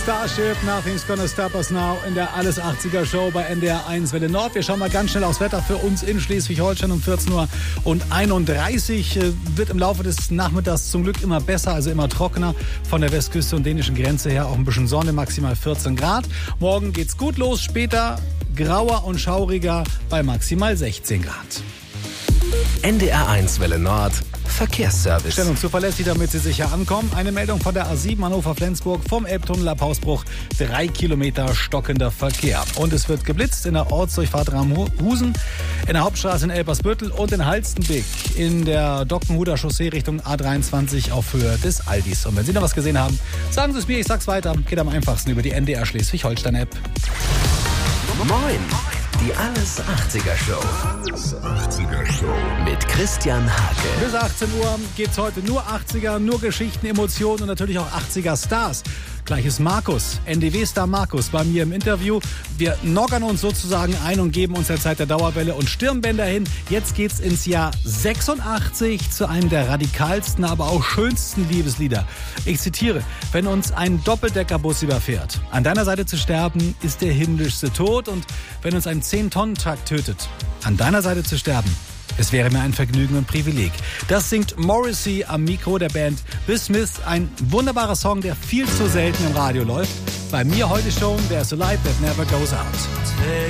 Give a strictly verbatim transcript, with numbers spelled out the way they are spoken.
Starship, Nothing's Gonna Stop Us Now in der Alles achtziger Show bei N D R eins Welle Nord. Wir schauen mal ganz schnell aufs Wetter für uns in Schleswig-Holstein um vierzehn Uhr und einunddreißig. Wird im Laufe des Nachmittags zum Glück immer besser, also immer trockener. Von der Westküste und dänischen Grenze her auch ein bisschen Sonne, maximal vierzehn Grad. Morgen geht's gut los, später grauer und schauriger bei maximal sechzehn Grad. N D R eins Welle Nord Verkehrsservice. Schnell und zuverlässig, damit Sie sicher ankommen. Eine Meldung von der A sieben Hannover-Flensburg vom Elbtunnel ab Hausbruch. Drei Kilometer stockender Verkehr. Und es wird geblitzt in der Ortsdurchfahrt Ramhusen, in der Hauptstraße in Elbersbüttel und in Halstenbek in der Dockenhuder Chaussee Richtung A dreiundzwanzig auf Höhe des Aldis. Und wenn Sie noch was gesehen haben, sagen Sie es mir, ich sag's weiter. Geht am einfachsten über die N D R Schleswig-Holstein-App. Moin! Die Alles achtziger Show. Alles achtziger Show. Mit Christian Hake. Bis achtzehn Uhr geht's heute nur achtziger, nur Geschichten, Emotionen und natürlich auch achtziger Stars. Gleich ist Markus, N D W-Star Markus, bei mir im Interview. Wir noggern uns sozusagen ein und geben uns der Zeit der Dauerwelle und Stirnbänder hin. Jetzt geht's ins Jahr sechsundachtzig zu einem der radikalsten, aber auch schönsten Liebeslieder. Ich zitiere: Wenn uns ein Doppeldeckerbus überfährt, an deiner Seite zu sterben ist der himmlischste Tod. Und wenn uns ein zehn-Tonnen-Truck tötet, an deiner Seite zu sterben, es wäre mir ein Vergnügen und Privileg. Das singt Morrissey am Mikro der Band The Smiths. Ein wunderbarer Song, der viel zu selten im Radio läuft. Bei mir heute schon, There's a Light That Never Goes Out.